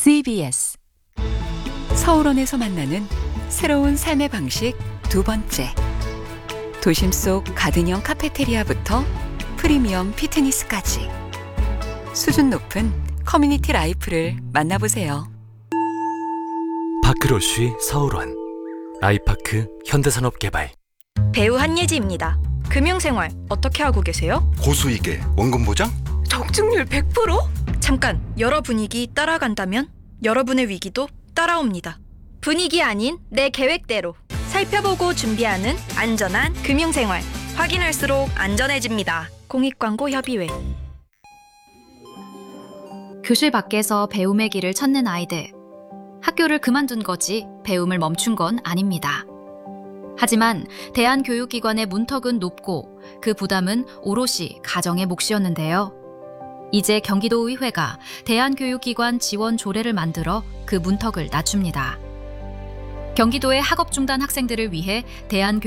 CBS 서울원에서 만나는 새로운 삶의 방식 두 번째. 도심 속 가든형 카페테리아부터 프리미엄 피트니스까지 수준 높은 커뮤니티 라이프를 만나보세요. 파크로쉬 서울원 아이파크 현대산업개발. 배우 한예지입니다. 금융생활 어떻게 하고 계세요? 고수익에 원금 보장? 적중률 100%? 잠깐, 여러 분위기 따라간다면 여러분의 위기도 따라옵니다. 분위기 아닌 내 계획대로 살펴보고 준비하는 안전한 금융생활. 확인할수록 안전해집니다. 공익광고협의회. 교실 밖에서 배움의 길을 찾는 아이들. 학교를 그만둔 거지 배움을 멈춘 건 아닙니다. 하지만 대한교육기관의 문턱은 높고 그 부담은 오롯이 가정의 몫이었는데요. 이제 경기도의회가 대한교육기관 지원 조례를 만들어 그 문턱을 낮춥니다. 경기도의 학업 중단 학생들을 위해